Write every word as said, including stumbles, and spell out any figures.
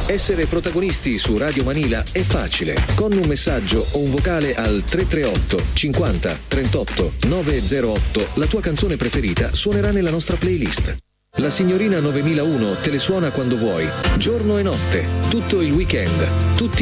Essere protagonisti su Radio Manila è facile. Con un messaggio o un vocale al tre tre otto cinquanta trentotto novecentootto la tua canzone preferita suonerà nella nostra playlist. La signorina novemilauno te le suona quando vuoi, giorno e notte, tutto il weekend, tutti